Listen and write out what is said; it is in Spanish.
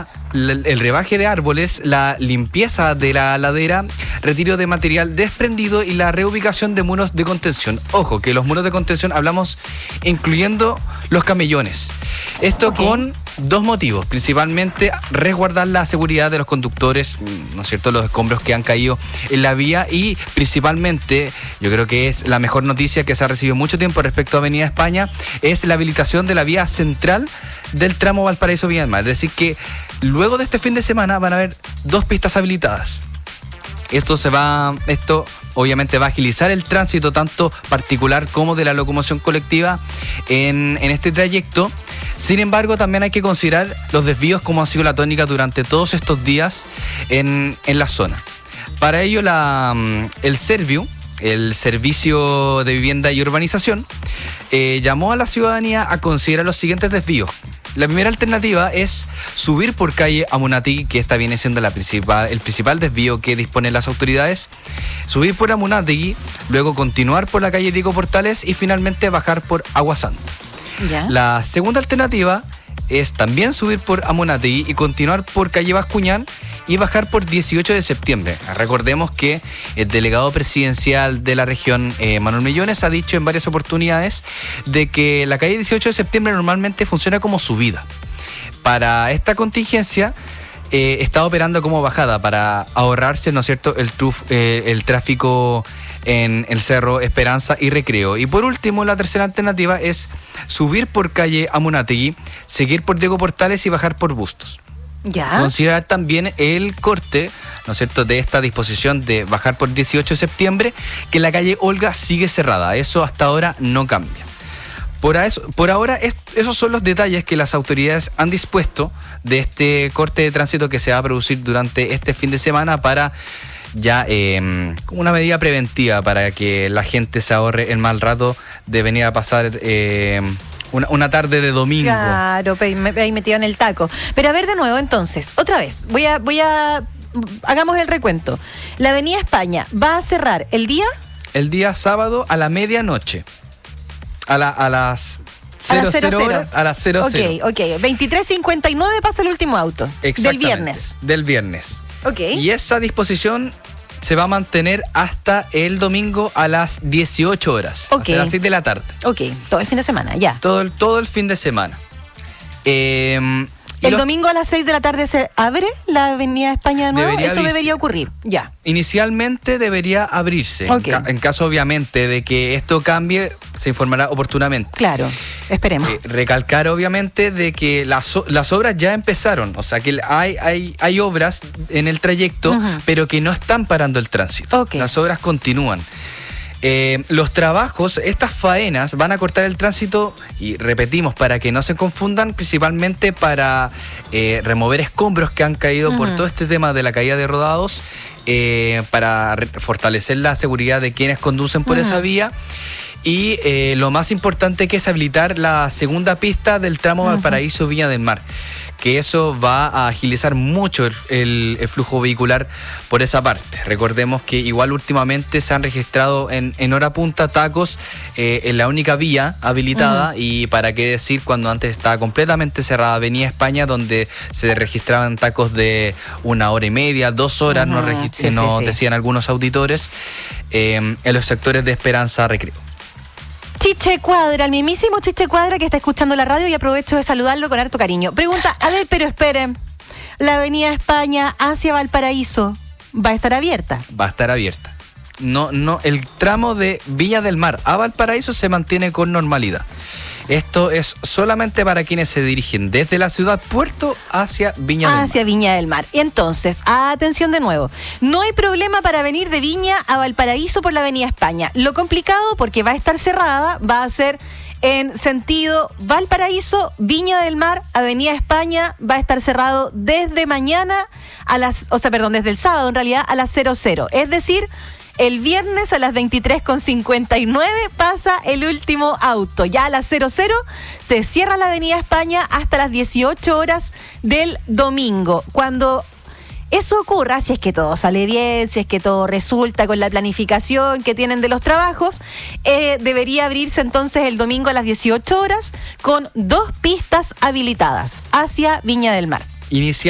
el rebaje de árboles, la limpieza de la ladera, retiro de material desprendido y la reubicación de muros de contención. Ojo, que los muros de contención hablamos incluyendo los camellones. Esto con dos motivos, principalmente resguardar la seguridad de los conductores, ¿no es cierto?, los escombros que han caído en la vía, y principalmente, yo creo que es la mejor noticia que se ha recibido mucho tiempo respecto a Avenida España, es la habilitación de la vía central del tramo Valparaíso-Viña del Mar. Es decir que luego de este fin de semana van a haber 2 pistas habilitadas. Esto obviamente va a agilizar el tránsito tanto particular como de la locomoción colectiva en este trayecto. Sin embargo, también hay que considerar los desvíos, como ha sido la tónica durante todos estos días en la zona. Para ello, el Serviu, el Servicio de Vivienda y Urbanización, llamó a la ciudadanía a considerar los siguientes desvíos. La primera alternativa es subir por calle Amunátegui, que esta viene siendo el principal desvío que disponen las autoridades. Subir por Amunátegui, luego continuar por la calle Diego Portales y finalmente bajar por Agua Santa. ¿Ya? La segunda alternativa es también subir por Amunátegui y continuar por calle Bascuñán y bajar por 18 de septiembre. Recordemos que el delegado presidencial de la región, Manuel Millones, ha dicho en varias oportunidades de que la calle 18 de septiembre normalmente funciona como subida. Para esta contingencia está operando como bajada para ahorrarse, ¿no es cierto?, el tráfico en el Cerro Esperanza y Recreo. Y por último, la tercera alternativa es subir por calle Amunátegui, seguir por Diego Portales y bajar por Bustos. ¿Ya? Considerar también el corte, ¿no es cierto?, de esta disposición de bajar por 18 de septiembre, que la calle Olga sigue cerrada. Eso hasta ahora no cambia. Por ahora, esos son los detalles que las autoridades han dispuesto de este corte de tránsito que se va a producir durante este fin de semana para ya como una medida preventiva para que la gente se ahorre el mal rato de venir a pasar una tarde de domingo. Claro, ahí metido en el taco. Pero a ver de nuevo entonces, otra vez, hagamos el recuento. La Avenida España va a cerrar el día... El día sábado a la medianoche. A las 00 horas, a las 00. Ok. 23:59 pasa el último auto. Del viernes. Ok. Y esa disposición se va a mantener hasta el domingo a las 18 horas. Ok. A las 6 de la tarde. Ok, todo el fin de semana, ya. Todo el fin de semana. ¿El domingo a las 6 de la tarde se abre la Avenida España de nuevo? Eso debería ocurrir, ya. Inicialmente debería abrirse. Okay. En caso, obviamente, de que esto cambie, se informará oportunamente. Claro, esperemos. Recalcar, obviamente, de que las obras ya empezaron. O sea, que hay obras en el trayecto, pero que no están parando el tránsito. Okay. Las obras continúan. Los trabajos, estas faenas van a cortar el tránsito y repetimos para que no se confundan, principalmente para remover escombros que han caído por todo este tema de la caída de rodados, para fortalecer la seguridad de quienes conducen por esa vía. Y lo más importante que es habilitar la segunda pista del tramo Valparaíso-Viña del Mar, que eso va a agilizar mucho el flujo vehicular por esa parte. Recordemos que igual últimamente se han registrado en hora punta tacos en la única vía habilitada, y para qué decir cuando antes estaba completamente cerrada Avenida España, donde se registraban tacos de 1 hora y media, 2 horas, nos decían algunos auditores, en los sectores de Esperanza Recreo. Chiche Cuadra, el mismísimo Chiche Cuadra, que está escuchando la radio, y aprovecho de saludarlo con harto cariño. Pregunta, a ver, pero esperen, ¿la Avenida España hacia Valparaíso va a estar abierta? Va a estar abierta. No, el tramo de Viña del Mar a Valparaíso se mantiene con normalidad. Esto es solamente para quienes se dirigen desde la ciudad puerto hacia Viña del Mar. Hacia Viña del Mar. Entonces, atención de nuevo. No hay problema para venir de Viña a Valparaíso por la Avenida España. Lo complicado, porque va a estar cerrada, va a ser en sentido Valparaíso, Viña del Mar, Avenida España, va a estar cerrado desde mañana desde el sábado en realidad a las 00. Es decir, el viernes a las 23:59 pasa el último auto. Ya a las 00 se cierra la Avenida España hasta las 18 horas del domingo. Cuando eso ocurra, si es que todo sale bien, si es que todo resulta con la planificación que tienen de los trabajos, debería abrirse entonces el domingo a las 18 horas con 2 pistas habilitadas hacia Viña del Mar.